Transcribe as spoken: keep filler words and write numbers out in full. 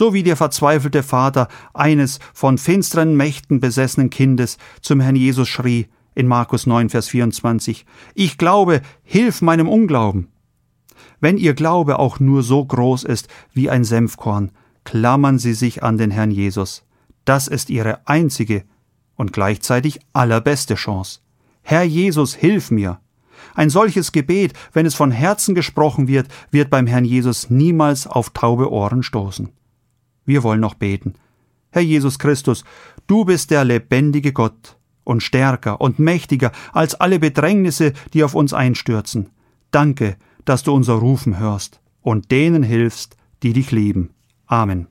so wie der verzweifelte Vater eines von finsteren Mächten besessenen Kindes zum Herrn Jesus schrie in Markus neun, Vers vierundzwanzig, »Ich glaube, hilf meinem Unglauben!« Wenn Ihr Glaube auch nur so groß ist wie ein Senfkorn, klammern Sie sich an den Herrn Jesus. Das ist Ihre einzige und gleichzeitig allerbeste Chance. Herr Jesus, hilf mir! Ein solches Gebet, wenn es von Herzen gesprochen wird, wird beim Herrn Jesus niemals auf taube Ohren stoßen. Wir wollen noch beten. Herr Jesus Christus, du bist der lebendige Gott und stärker und mächtiger als alle Bedrängnisse, die auf uns einstürzen. Danke, dass du unser Rufen hörst und denen hilfst, die dich lieben. Amen.